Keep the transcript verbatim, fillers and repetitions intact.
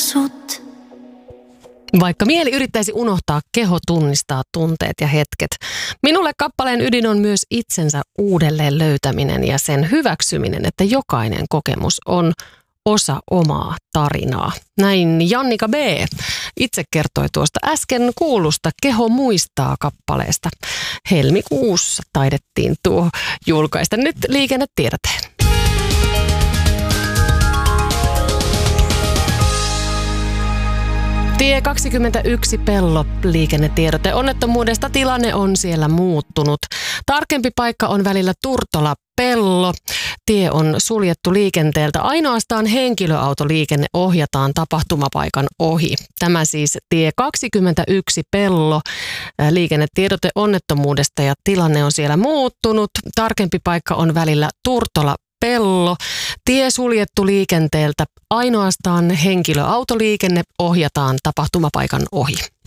sut. Vaikka mieli yrittäisi unohtaa, keho tunnistaa tunteet ja hetket. Minulle kappaleen ydin on myös itsensä uudelleen löytäminen ja sen hyväksyminen, että jokainen kokemus on osa omaa tarinaa. Näin Jannika B. itse kertoi tuosta äsken kuulusta Keho muistaa -kappaleesta. Helmikuussa taidettiin tuo julkaista. Nyt liikennetiedote. Tie kaksikymmentäyksi Pello, liikennetiedote. Onnettomuudesta tilanne on siellä muuttunut. Tarkempi paikka on välillä Turtola Pello. Tie on suljettu liikenteeltä. Ainoastaan henkilöautoliikenne ohjataan tapahtumapaikan ohi. Tämä siis tie kaksikymmentäyksi Pello, liikennetiedote onnettomuudesta ja tilanne on siellä muuttunut. Tarkempi paikka on välillä Turtola Pello. Tie suljettu liikenteeltä. Ainoastaan henkilöautoliikenne ohjataan tapahtumapaikan ohi.